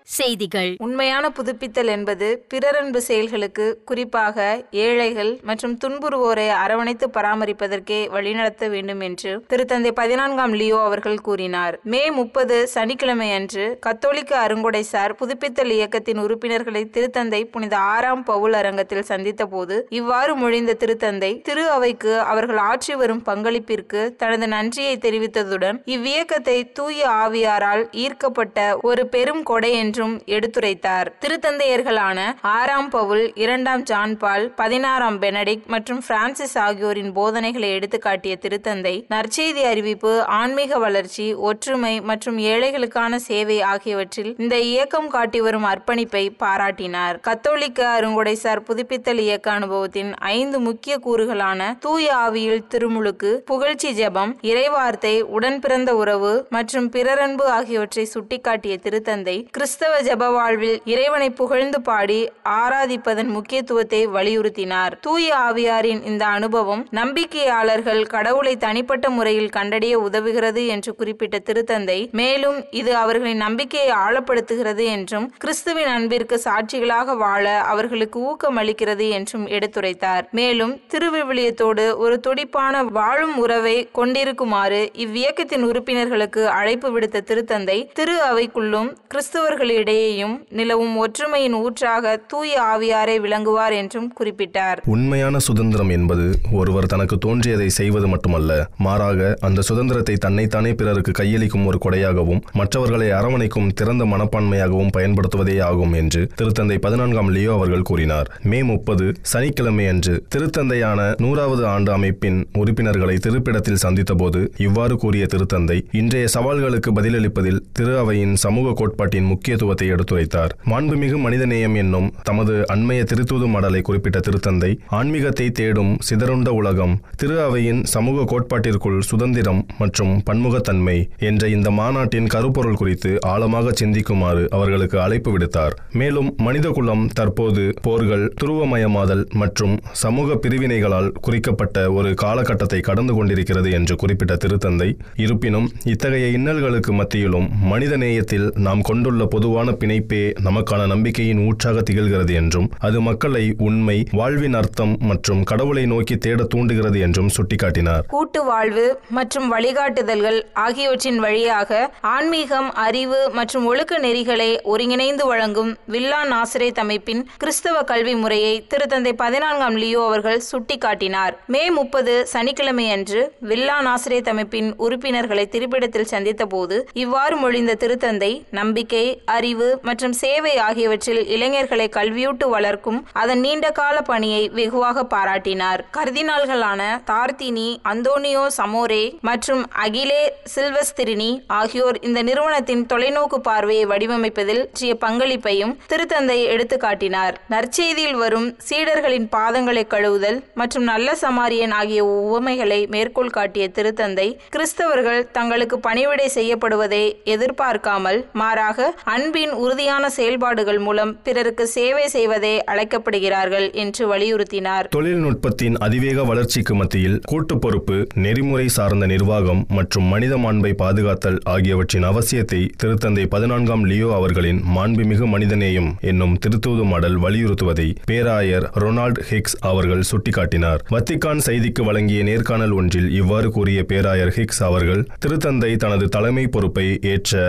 செய்திகள். உண்மையான புதுப்பித்தல் என்பது பிறரன்பு செயல்களுக்கு, குறிப்பாக ஏழைகள் மற்றும் துன்புறுவோரை அரவணைத்து பராமரிப்பதற்கே வழிநடத்த வேண்டும் என்று திருத்தந்தை 14ஆம் லியோ அவர்கள் கூறினார். மே 30 சனிக்கிழமை அன்று கத்தோலிக்க அருங்கொடைசார் புதுப்பித்தல் இயக்கத்தின் உறுப்பினர்களை திருத்தந்தை புனித 6ஆம் பவுல் அரங்கத்தில் சந்தித்த போது இவ்வாறு மொழிந்த திருத்தந்தை திரு அவைக்கு அவர்கள் ஆற்றி வரும் பங்களிப்பிற்கு தனது நன்றியை தெரிவித்ததுடன் இவ்வியக்கத்தை தூய ஆவியாரால் ஈர்க்கப்பட்ட ஒரு பெரும் கொடை என்றும் எடுத்துரைத்தார். திருத்தந்தையர்களான 6ஆம் பவுல், 2ஆம் ஜான் பால், 16ஆம் பெனடிக்ட் மற்றும் பிரான்சிஸ் ஆகியோரின் போதனைகளை எடுத்துக்காட்டிய திருத்தந்தை நற்செய்தி அறிவிப்பு, ஆன்மீக வளர்ச்சி, ஒற்றுமை மற்றும் ஏழைகளுக்கான சேவை ஆகியவற்றில் இந்த இயக்கம் காட்டி வரும் அர்ப்பணிப்பை பாராட்டினார். கத்தோலிக்க அருங்கொடைசார் புதுப்பித்தல் இயக்க அனுபவத்தின் 5 முக்கிய கூறுகளான தூய ஆவியில் திருமுழுக்கு, புகழ்ச்சி ஜெபம், இறைவார்த்தை, உடன் பிறந்த உறவு மற்றும் பிறரன்பு ஆகியவற்றை சுட்டிக்காட்டிய திருத்தந்தை கிறிஸ்தவ ஜெப வாழ்வில் இறைவனை புகழ்ந்து பாடி ஆராதிப்பதன் முக்கியத்துவத்தை வலியுறுத்தினார். தூய ஆவியாரின் இந்த அனுபவம் நம்பிக்கையாளர்கள் கடவுளை தனிப்பட்ட முறையில் கண்டறிய உதவுகிறது என்று குறிப்பிட்ட திருத்தந்தை மேலும் இது அவர்களின் நம்பிக்கையை ஆழப்படுத்துகிறது என்றும் கிறிஸ்துவின் அன்பிற்கு சாட்சிகளாக வாழ அவர்களுக்கு ஊக்கமளிக்கிறது என்றும் எடுத்துரைத்தார். மேலும் திருவிவிலியத்தோடு ஒரு துடிப்பான வாழும் உறவை கொண்டிருக்குமாறு இவ்வியக்கத்தின் உறுப்பினர்களுக்கு அழைப்பு விடுத்த திருத்தந்தை திரு அவைக்குள்ளும் கிறிஸ்தவர்களிடையேயும் நிலவும் ஒற்றுமையின் ஊற்றாக தூய ஆவியாரை விளங்குவார் என்றும் குறிப்பிட்டார். உண்மையான சுதந்திரம் என்பது ஒருவர் தனக்கு தோன்றியதை செய்வது மட்டுமல்ல, மாறாக அந்த சுதந்திரத்தை தன்னைத்தானே பிறருக்கு கையளிக்கும் ஒரு கொடையாகவும் மற்றவர்களை அரவணைக்கும் திறந்த மனப்பான்மையாகவும் பயன்படுத்துவதே ஆகும் என்று திருத்தந்தை 14ஆம் லியோ அவர்கள் கூறினார். மே 30 சனிக்கிழமை அன்று திருத்தந்தையான 100வது ஆண்டு அமைப்பின் உறுப்பினர்களை திருப்பிடத்தில் சந்தித்த போது இவ்வாறு கூறிய திருத்தந்தை இன்றைய சவால்களுக்கு பதிலளிப்பதில் திரு அவையின் சமூக கோட்பாட்டின் முக்கியத்துவத்தை எடுத்துரைத்தார். மாண்புமிகு மனிதநேயம் என்னும் தமது அண்மைய திருத்தூது மடலை குறிப்பிட்ட திருத்தந்தை ஆன்மீகத்தை தேடும் சிதறுண்ட உலகம் திரு அவையின் சமூக கோட்பாட்டிற்குள் சுதந்திரம் மற்றும் பன்முகத்தன்மை என்ற இந்த மாநாட்டின் கருப்பொருள் குறித்து ஆழமாக சிந்திக்குமாறு அவர்களுக்கு அழைப்பு விடுத்தார். மேலும் மனித குலம் தற்போது போர்கள், துருவமயமாதல் மற்றும் சமூக பிரிவினைகளால் குறிக்கப்பட்ட ஒரு காலகட்டத்தை கடந்து கொண்டிருக்கிறது என்று குறிப்பிட்ட திருத்தந்தை, இருப்பினும் இத்தகைய இன்னல்களுக்கு மத்தியிலும் மனித நேயத்தில் நாம் கொண்டுள்ள பொதுவான பிணைப்பே நமக்கான நம்பிக்கையின் ஊற்றாக திகழ்கிறது என்றும் அது மக்களை உண்மை, வாழ்வின் அர்த்தம் மற்றும் கடவுளை நோக்கி தேட தூண்டுகிறது என்றும் சுட்டிக்காட்டினார். கூட்டு வாழ்வு மற்றும் வழிகாட்டுதல்கள் ஆகியவற்றின் வழியாக ஆன்மீகம், அறிவு மற்றும் ஒழுக்க நெறிகளை ஒருங்கிணைந்து வழங்கும் வில்லா நாசரேத் அமைப்பின் கிறிஸ்தவ கல்வி முறையை திருத்தந்தை 14ஆம் லியோ அவர்கள் சுட்டிக்காட்டினார். மே 30 சனிக்கிழமை அன்று வில்லா நாசரேத் அமைப்பின் உறுப்பினர்களை திருப்பிடத்தில் சந்தித்த போது இவ்வாறு மொழிந்த திருத்தந்தை நம்பிக்கை, அறிவு மற்றும் சேவை ஆகியவற்றில் இளைஞர்களை கல்வியூட்டு வளர்க்கும் அதன் நீண்ட கால பணியை வெகுவாக பாராட்டினார். கர்தினால்களான தார்த்தினி, அந்தோனியோ சமோரே மற்றும் அகிலே சில்வஸ்திரினி ஆகியோர் இந்த நிறுவனத்தின் தொலைநோக்கு பார்வையை வடிவமைப்பதில் பங்களிப்பையும் திருத்தந்தை எடுத்து காட்டினார். நற்செய்தியில் வரும் சீடர்களின் பாதங்களை கழுவுதல் மற்றும் நல்ல சமாரியன் ஆகிய உவமைகளை மேற்கோள் காட்டிய திருத்தந்தை கிறிஸ்தவர்கள் தங்களுக்கு பணிவிடை செய்யப்படுவதை எதிர்பார்க்காமல் மாறாக அன்பின் உறுதியான செயல்பாடுகள் மூலம் பிறருக்கு சேவை செய்வதே அழைக்கப்படுகிறார்கள் என்று வலியுறுத்தினார். தொழில்நுட்பத்தின் அதிவேக வளர்ச்சிக்கு மத்தியில் கூட்டு பொறுப்பு, நெறிமுறை சார்ந்த நிர்வாகம் மற்றும் மனித மாண்பை பாதுகாத்தல் ஆகியவற்றின் அவசியத்தை திருத்தந்தை 14ஆம் லியோ அவர்களின் மாண்புமிகு மனிதநேயம் என்னும் திருத்தூது மடல் வலியுறுத்துவதை பேராயர் ரொனால்ட் ஹிக்ஸ் அவர்கள் சுட்டிக்காட்டினார். வத்திக்கான் செய்திக்கு வழங்கிய நேர்காணல் ஒன்றில் இவ்வாறு கூறிய பேராயர் ஹிக்ஸ் அவர்கள் திருத்தந்தை தனது தலைமை பொறுப்பை ஏற்ற